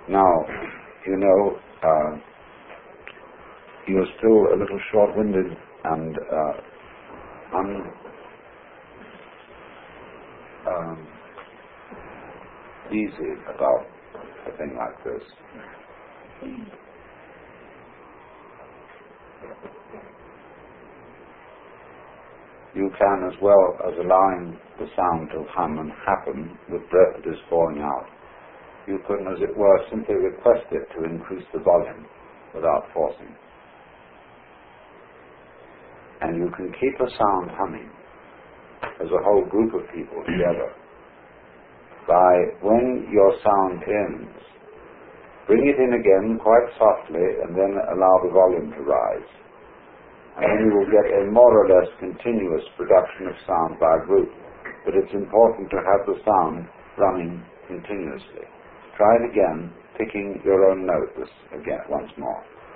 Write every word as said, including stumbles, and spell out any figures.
Now, you know, uh, you're still a little short-winded and uh, un, um, easy about a thing like this. You can, as well as allowing the sound to hum and happen with breath that is falling out, you can, as it were, simply request it to increase the volume without forcing. And you can keep a sound humming as a whole group of people together by, when your sound ends, bring it in again quite softly and then allow the volume to rise. And then you will get a more or less continuous production of sound by a group. But it's important to have the sound running continuously. Try it again, picking your own note this again once more.